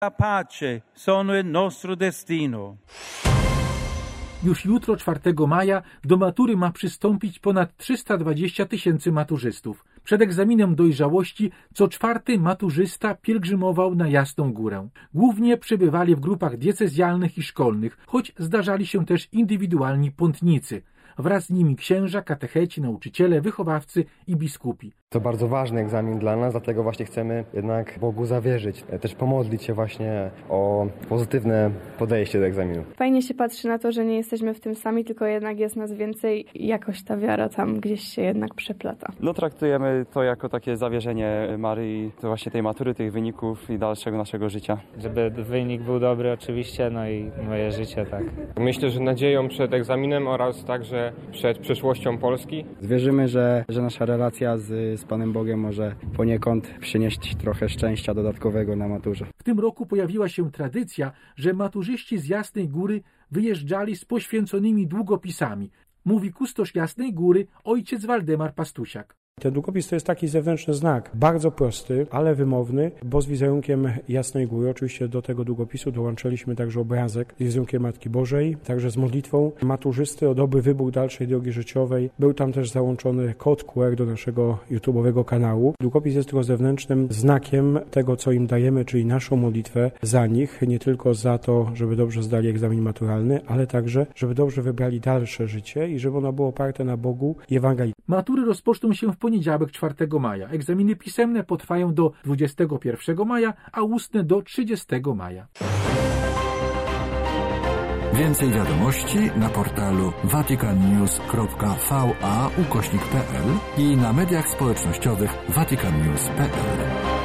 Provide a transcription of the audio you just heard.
La pace sono il nostro destino. Już jutro, 4 maja, do matury ma przystąpić ponad 320 000 maturzystów. Przed egzaminem dojrzałości co 4. maturzysta pielgrzymował na Jasną Górę. Głównie przebywali w grupach diecezjalnych i szkolnych, choć zdarzali się też indywidualni pątnicy. Wraz z nimi księża, katecheci, nauczyciele, wychowawcy i biskupi. To bardzo ważny egzamin dla nas, dlatego właśnie chcemy jednak Bogu zawierzyć, też pomodlić się właśnie o pozytywne podejście do egzaminu. Fajnie się patrzy na to, że nie jesteśmy w tym sami, tylko jednak jest nas więcej i jakoś ta wiara tam gdzieś się jednak przeplata. No traktujemy to jako takie zawierzenie Maryi, to właśnie tej matury, tych wyników i dalszego naszego życia. Żeby wynik był dobry oczywiście, no i moje życie, tak. Myślę, że nadzieją przed egzaminem oraz także przed przyszłością Polski. Wierzymy, że nasza relacja z Panem Bogiem może poniekąd przynieść trochę szczęścia dodatkowego na maturze. W tym roku pojawiła się tradycja, że maturzyści z Jasnej Góry wyjeżdżali z poświęconymi długopisami. Mówi kustosz Jasnej Góry ojciec Waldemar Pastusiak. Ten długopis to jest taki zewnętrzny znak, bardzo prosty, ale wymowny, bo z wizerunkiem Jasnej Góry. Oczywiście do tego długopisu dołączyliśmy także obrazek z wizerunkiem Matki Bożej, także z modlitwą maturzysty o dobry wybór dalszej drogi życiowej. Był tam też załączony kod QR do naszego YouTube'owego kanału. Długopis jest tylko zewnętrznym znakiem tego, co im dajemy, czyli naszą modlitwę za nich, nie tylko za to, żeby dobrze zdali egzamin maturalny, ale także, żeby dobrze wybrali dalsze życie i żeby ono było oparte na Bogu i Ewangelii. Matury rozpoczną się w poniedziałek 4 maja. Egzaminy pisemne potrwają do 21 maja, a ustne do 30 maja. Więcej wiadomości na portalu vaticannews.va/pl i na mediach społecznościowych vaticannews.pl.